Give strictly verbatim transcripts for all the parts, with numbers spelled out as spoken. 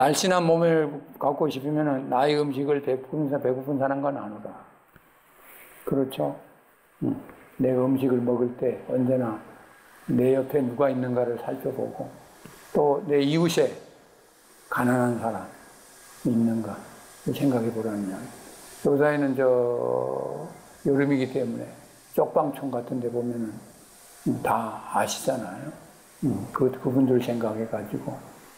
날씬한 몸을 갖고 싶으면 나의 음식을 배고픈, 배고픈 사람과 나누라. 그렇죠? 응. 내 음식을 먹을 때 언제나 내 옆에 누가 있는가를 살펴보고 또 내 이웃에 가난한 사람이 있는가 생각해 보라는 이야기. 요사이는 저 여름이기 때문에 쪽방촌 같은 데 보면은 다 아시잖아요. 그, 그분들 생각해 가지고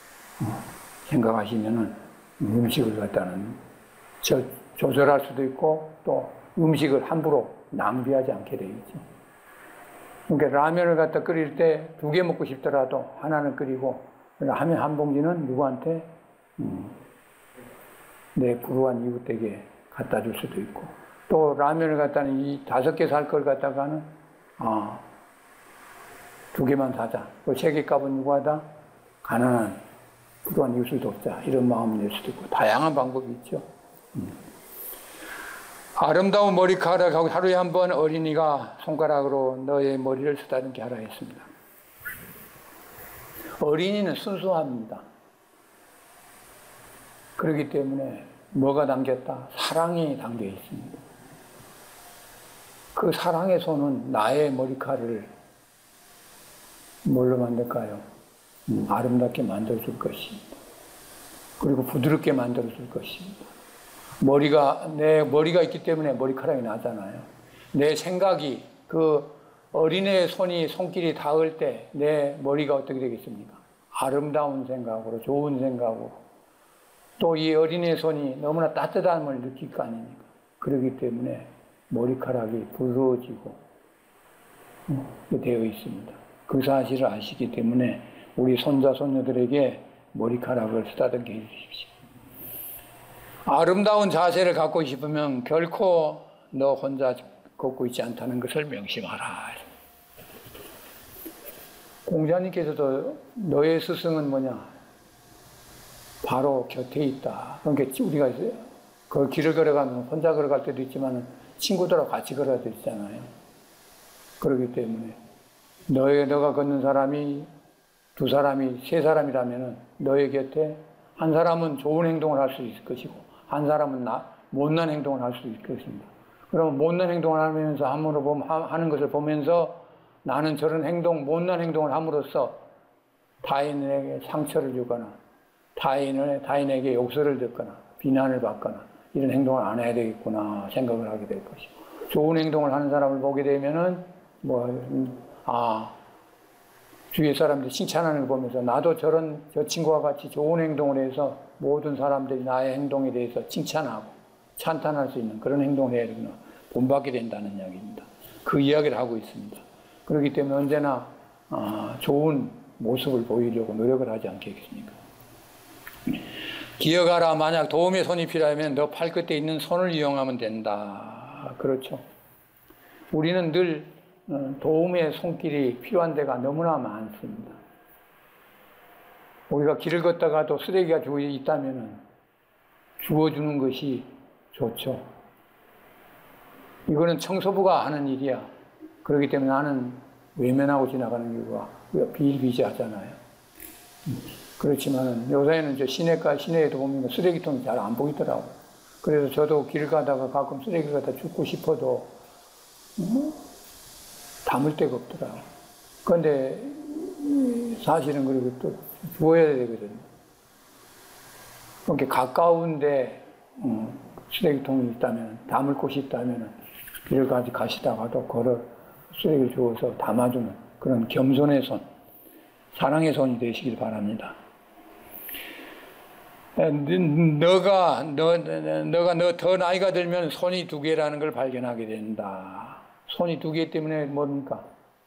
생각하시면은 음식을 갖다는 저, 조절할 수도 있고 또 음식을 함부로 낭비하지 않게 되겠죠. 그러니까 라면을 갖다 끓일 때 두 개 먹고 싶더라도 하나는 끓이고 라면 한 봉지는 누구한테 음, 내 불우한 이웃에게 갖다 줄 수도 있고 또 라면을 갖다는 이 다섯 개 살 걸 갖다가는 아, 두 개만 사자. 그 세 개 값은 누구하다? 가난한 불우한 이웃을 돕자. 이런 마음을 낼 수도 있고 다양한 방법이 있죠. 음. 아름다운 머리카락하고 하루에 한 번 어린이가 손가락으로 너의 머리를 쓰다듬게 하라 했습니다. 어린이는 순수합니다. 그렇기 때문에 뭐가 담겼다? 사랑이 담겨 있습니다. 그 사랑의 손은 나의 머리카락을 뭘로 만들까요? 음, 아름답게 만들어줄 것입니다. 그리고 부드럽게 만들어줄 것입니다. 머리가, 내 머리가 있기 때문에 머리카락이 나잖아요. 내 생각이, 그 어린애의 손이, 손길이 닿을 때 내 머리가 어떻게 되겠습니까? 아름다운 생각으로, 좋은 생각으로. 또 이 어린애의 손이 너무나 따뜻함을 느낄 거 아닙니까? 그렇기 때문에 머리카락이 부드러워지고 되어 있습니다. 그 사실을 아시기 때문에 우리 손자, 손녀들에게 머리카락을 쓰다듬게 해주십시오. 아름다운 자세를 갖고 싶으면 결코 너 혼자 걷고 있지 않다는 것을 명심하라. 공자님께서도 너의 스승은 뭐냐? 바로 곁에 있다. 그러니까 우리가 그 길을 걸어가면 혼자 걸어갈 때도 있지만 친구들하고 같이 걸어야 되잖아요. 그렇기 때문에 너의, 너가 걷는 사람이 두 사람이, 세 사람이라면 너의 곁에 한 사람은 좋은 행동을 할 수 있을 것이고 한 사람은 나, 못난 행동을 할 수 있을 것입니다. 그러면 못난 행동을 하면서 함으로 보면, 하는 것을 보면서 나는 저런 행동, 못난 행동을 함으로써 타인에게 상처를 주거나 타인을, 타인에게 욕설을 듣거나 비난을 받거나 이런 행동을 안 해야 되겠구나 생각을 하게 될 것이고 좋은 행동을 하는 사람을 보게 되면은 뭐, 아, 주위의 사람들이 칭찬하는 걸 보면서 나도 저런 저 친구와 같이 좋은 행동을 해서 모든 사람들이 나의 행동에 대해서 칭찬하고 찬탄할 수 있는 그런 행동을 해야 되구나 본받게 된다는 이야기입니다. 그 이야기를 하고 있습니다. 그렇기 때문에 언제나 아, 좋은 모습을 보이려고 노력을 하지 않겠습니까? 기억하라. 만약 도움의 손이 필요하면 너 팔끝에 있는 손을 이용하면 된다. 그렇죠. 우리는 늘 도움의 손길이 필요한 데가 너무나 많습니다. 우리가 길을 걷다가도 쓰레기가 주위에 있다면 주워주는 것이 좋죠. 이거는 청소부가 하는 일이야. 그렇기 때문에 나는 외면하고 지나가는 이유가 비일비재하잖아요. 그렇지만은 요새는 저 시내가, 시내에도 보면 쓰레기통이 잘 안 보이더라고요. 그래서 저도 길 가다가 가끔 쓰레기를 갖다 줍고 싶어도 뭐 담을 데가 없더라고요. 그런데 사실은 그리고 또 주어야 되거든요. 그렇게 가까운데 음, 쓰레기통이 있다면, 담을 곳이 있다면 길을 가시다가도 걸어 쓰레기를 주워서 담아주는 그런 겸손의 손, 사랑의 손이 되시길 바랍니다. 너가, 너, 너가 너 더 나이가 들면 손이 두 개라는 걸 발견하게 된다. 손이 두 개 때문에 뭡니까?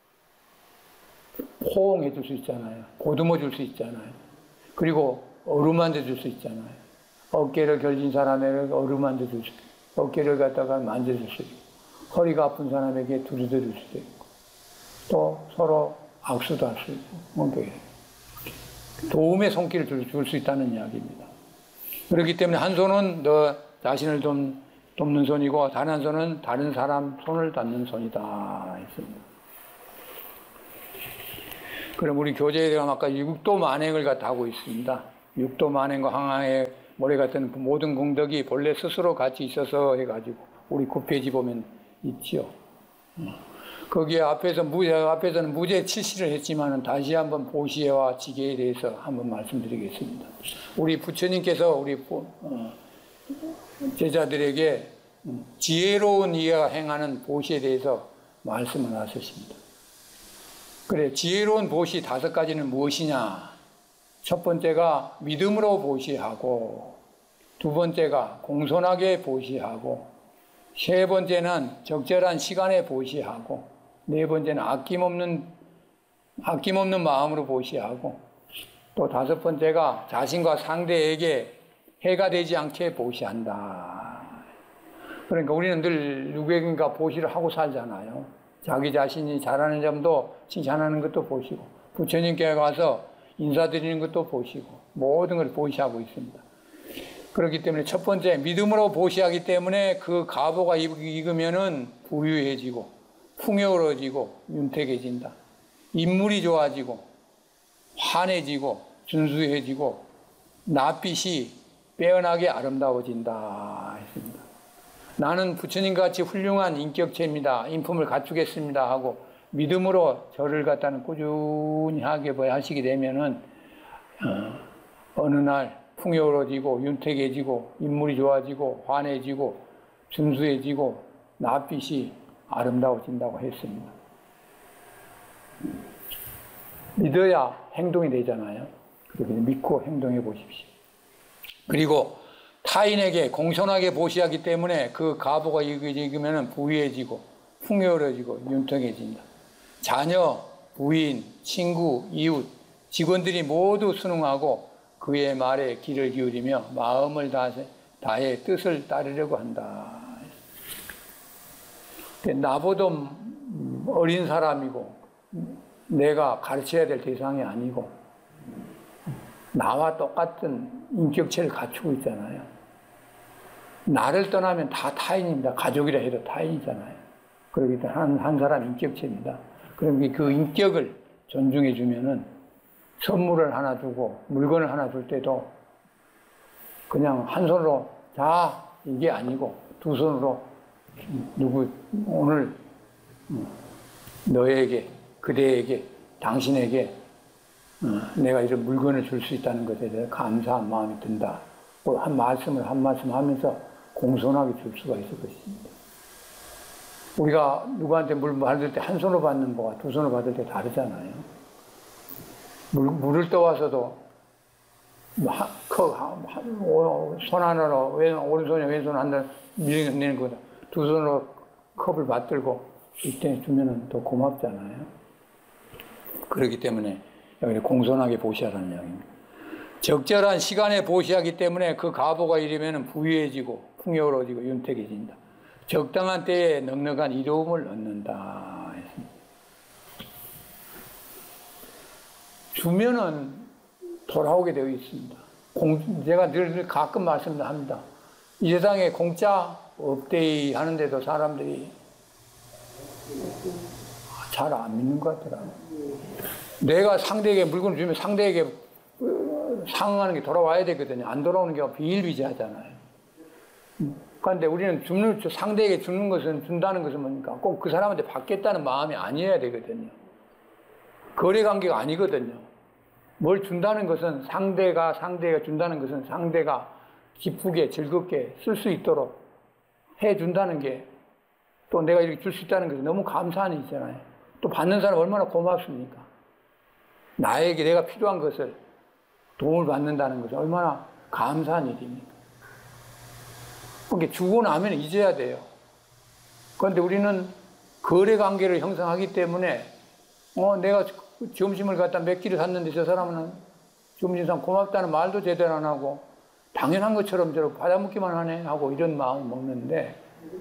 호응해 줄 수 있잖아요. 보듬어 줄 수 있잖아요. 그리고 어루만져 줄 수 있잖아요. 어깨를 결진 사람에게 어루만져 줄 수 있고, 어깨를 갖다가 만져줄 수 있고, 허리가 아픈 사람에게 두드려 줄 수도 있고, 또 서로 악수도 할 수 있고, 뭔가 도움의 손길을 줄 수 있다는 이야기입니다. 그렇기 때문에 한 손은 너 자신을 돕, 돕는 손이고, 다른 한 손은 다른 사람 손을 닿는 손이다 했습니다. 그럼 우리 교제에 대한 아까 육도 만행을 갖다 하고 있습니다. 육도 만행과 항하에 모래 같은 그 모든 공덕이 본래 스스로 같이 있어서 해가지고 우리 구페지 보면 있죠. 거기에 앞에서 무제 앞에서는 무제 칠시를 했지만은 다시 한번 보시에와 지계에 대해서 한번 말씀드리겠습니다. 우리 부처님께서 우리 제자들에게 지혜로운 이가 행하는 보시에 대해서 말씀을 하셨습니다. 그래, 지혜로운 보시 다섯 가지는 무엇이냐? 첫 번째가 믿음으로 보시하고, 두 번째가 공손하게 보시하고, 세 번째는 적절한 시간에 보시하고, 네 번째는 아낌없는, 아낌없는 마음으로 보시하고, 또 다섯 번째가 자신과 상대에게 해가 되지 않게 보시한다. 그러니까 우리는 늘 누구에게인가 보시를 하고 살잖아요. 자기 자신이 잘하는 점도 칭찬하는 것도 보시고, 부처님께 가서 인사드리는 것도 보시고, 모든 걸 보시하고 있습니다. 그렇기 때문에 첫 번째, 믿음으로 보시하기 때문에 그 가보가 익으면은 부유해지고, 풍요로워지고, 윤택해진다. 인물이 좋아지고, 환해지고, 준수해지고, 낯빛이 빼어나게 아름다워진다. 했습니다. 나는 부처님같이 훌륭한 인격체입니다. 인품을 갖추겠습니다. 하고 믿음으로 절을 갖다는 꾸준히 하게 하시게 되면은 어, 어느 날 풍요로워지고 윤택해지고 인물이 좋아지고 환해지고 준수해지고 낯빛이 아름다워진다고 했습니다. 믿어야 행동이 되잖아요. 그렇게 믿고 행동해 보십시오. 그리고 타인에게 공손하게 보시하기 때문에 그 가보가 익으면 부유해지고 풍요로워지고 윤택해진다. 자녀, 부인, 친구, 이웃, 직원들이 모두 순응하고 그의 말에 귀를 기울이며 마음을 다해, 다해 뜻을 따르려고 한다. 나보다 어린 사람이고 내가 가르쳐야 될 대상이 아니고 나와 똑같은 인격체를 갖추고 있잖아요. 나를 떠나면 다 타인입니다. 가족이라 해도 타인이잖아요. 그렇기 때문에 한, 한 사람 인격체입니다. 그럼 그 인격을 존중해 주면은 선물을 하나 주고 물건을 하나 줄 때도 그냥 한 손으로 자 이게 아니고 두 손으로 누구 오늘 너에게 그대에게 당신에게 내가 이런 물건을 줄 수 있다는 것에 대해 감사한 마음이 든다. 한 말씀을 한 말씀 하면서 공손하게 줄 수가 있을 것입니다. 우리가 누구한테 물 받을 때 한 손으로 받는 거와 두 손으로 받을 때 다르잖아요. 물, 물을 떠와서도 손 하나로 왼, 오른손에 왼손 하나 밀어내는 거다. 두 손으로 컵을 받들고 이때 주면은 더 고맙잖아요. 그렇기 때문에 여기 공손하게 보시하라는 이야기입니다. 적절한 시간에 보시하기 때문에 그 가보가 이르면 부유해지고 풍요로워지고 윤택해진다. 적당한 때에 넉넉한 이로움을 얻는다. 주면은 돌아오게 되어 있습니다. 공, 제가 늘 가끔 말씀합니다. 이 세상에 공짜 없대이 하는데도 사람들이 잘 안 믿는 것 같더라고요. 내가 상대에게 물건을 주면 상대에게 상응하는 게 돌아와야 되거든요. 안 돌아오는 게 비일비재하잖아요. 그런데 우리는 주는, 상대에게 주는 것은, 준다는 것은 뭡니까? 꼭 그 사람한테 받겠다는 마음이 아니어야 되거든요. 거래 관계가 아니거든요. 뭘 준다는 것은 상대가, 상대가 준다는 것은 상대가 기쁘게, 즐겁게 쓸 수 있도록 해준다는 게 또 내가 이렇게 줄 수 있다는 것은 너무 감사한 일이잖아요. 또 받는 사람 얼마나 고맙습니까? 나에게 내가 필요한 것을 도움을 받는다는 것은 얼마나 감사한 일입니까? 그렇게 주고 나면 잊어야 돼요. 그런데 우리는 거래 관계를 형성하기 때문에 어, 내가 점심을 갖다 몇 끼를 샀는데 저 사람은 점심상 고맙다는 말도 제대로 안 하고 당연한 것처럼 저렇게 받아먹기만 하네 하고 이런 마음을 먹는데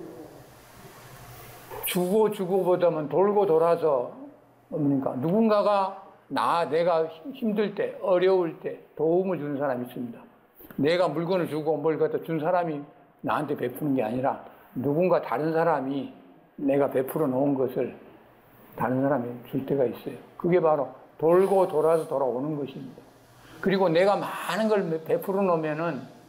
주고 주고보다는 돌고 돌아서 뭡니까? 누군가가 나, 내가 힘들 때, 어려울 때 도움을 주는 사람이 있습니다. 내가 물건을 주고 뭘 갖다 준 사람이 나한테 베푸는 게 아니라 누군가 다른 사람이 내가 베풀어 놓은 것을 다른 사람이 줄 때가 있어요. 그게 바로 돌고 돌아서 돌아오는 것입니다. 그리고 내가 많은 걸 베풀어 놓으면은